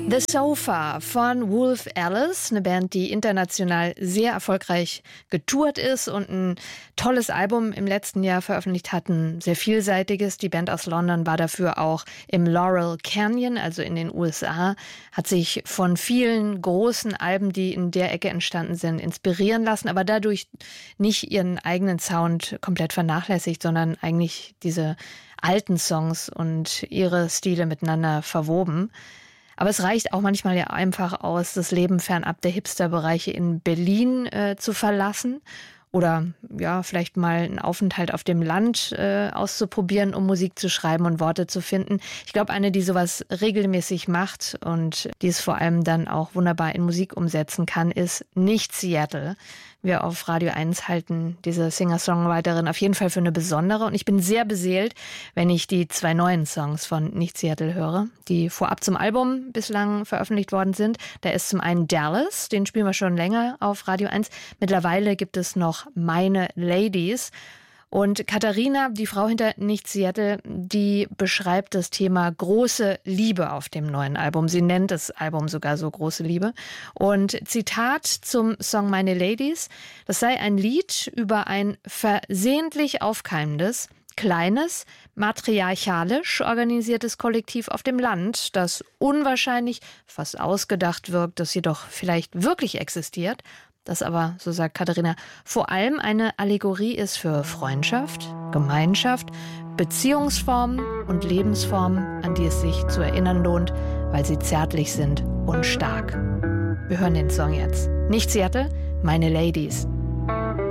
The Sofa von Wolf Alice, eine Band, die international sehr erfolgreich getourt ist und ein tolles Album im letzten Jahr veröffentlicht hat, ein sehr vielseitiges. Die Band aus London war dafür auch im Laurel Canyon, also in den USA, hat sich von vielen großen Alben, die in der Ecke entstanden sind, inspirieren lassen, aber dadurch nicht ihren eigenen Sound komplett vernachlässigt, sondern eigentlich diese alten Songs und ihre Stile miteinander verwoben. Aber es reicht auch manchmal ja einfach aus, das Leben fernab der Hipster-Bereiche in Berlin zu verlassen oder ja, vielleicht mal einen Aufenthalt auf dem Land auszuprobieren, um Musik zu schreiben und Worte zu finden. Ich glaube, eine, die sowas regelmäßig macht und die es vor allem dann auch wunderbar in Musik umsetzen kann, ist Nicht Seattle. Wir auf Radio 1 halten diese Singer-Songwriterin auf jeden Fall für eine besondere. Und ich bin sehr beseelt, wenn ich die 2 neuen Songs von Nicht Seattle höre, die vorab zum Album bislang veröffentlicht worden sind. Da ist zum einen Dallas, den spielen wir schon länger auf Radio 1. Mittlerweile gibt es noch Meine Ladies. Und Katharina, die Frau hinter Nicht Seattle, die beschreibt das Thema große Liebe auf dem neuen Album. Sie nennt das Album sogar so Große Liebe. Und Zitat zum Song Meine Ladies: Das sei ein Lied über ein versehentlich aufkeimendes, kleines, matriarchalisch organisiertes Kollektiv auf dem Land, das unwahrscheinlich, fast ausgedacht wirkt, das jedoch vielleicht wirklich existiert. Das aber, so sagt Katharina, vor allem eine Allegorie ist für Freundschaft, Gemeinschaft, Beziehungsformen und Lebensformen, an die es sich zu erinnern lohnt, weil sie zärtlich sind und stark. Wir hören den Song jetzt. Nicht Seattle, Meine Ladies.